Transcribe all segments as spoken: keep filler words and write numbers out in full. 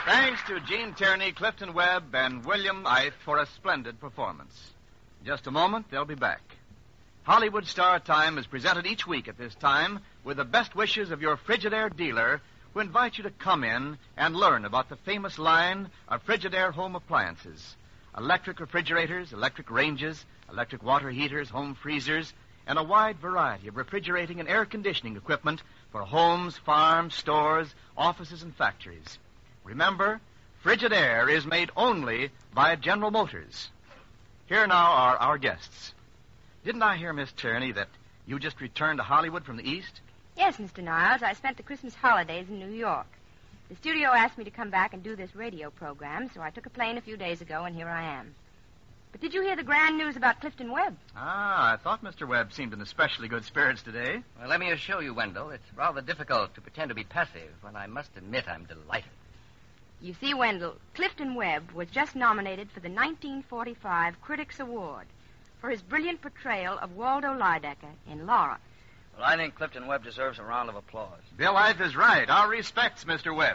Thanks to Gene Tierney, Clifton Webb, and William Ife for a splendid performance. In just a moment, they'll be back. Hollywood Star Time is presented each week at this time with the best wishes of your Frigidaire dealer, who invites you to come in and learn about the famous line of Frigidaire home appliances. Electric refrigerators, electric ranges, electric water heaters, home freezers, and a wide variety of refrigerating and air conditioning equipment for homes, farms, stores, offices, and factories. Remember, Frigidaire is made only by General Motors. Here now are our guests. Didn't I hear, Miss Tierney, that you just returned to Hollywood from the East? Yes, Mister Niles. I spent the Christmas holidays in New York. The studio asked me to come back and do this radio program, so I took a plane a few days ago, and here I am. But did you hear the grand news about Clifton Webb? Ah, I thought Mister Webb seemed in especially good spirits today. Well, let me assure you, Wendell, it's rather difficult to pretend to be passive when I must admit I'm delighted. You see, Wendell, Clifton Webb was just nominated for the nineteen forty-five Critics Award for his brilliant portrayal of Waldo Lydecker in Laura. Well, I think Clifton Webb deserves a round of applause. Bill Ife is right. Our respects, Mister Webb.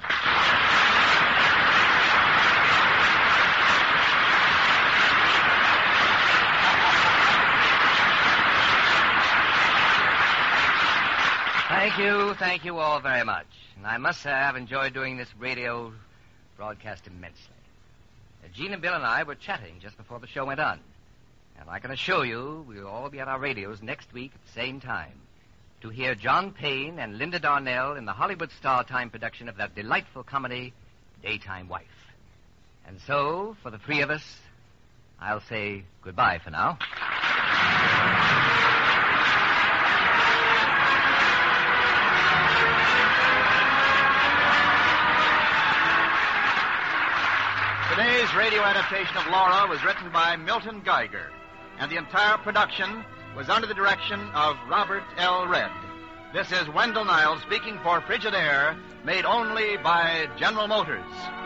Thank you, thank you all very much. And I must say I've enjoyed doing this radio broadcast immensely. Uh, Gene and Bill and I were chatting just before the show went on. And I can assure you we'll all be at our radios next week at the same time to hear John Payne and Linda Darnell in the Hollywood Star Time production of that delightful comedy, Daytime Wife. And so, for the three of us, I'll say goodbye for now. Today's radio adaptation of Laura was written by Milton Geiger, and the entire production was under the direction of Robert L. Redd. This is Wendell Niles speaking for Frigidaire, made only by General Motors.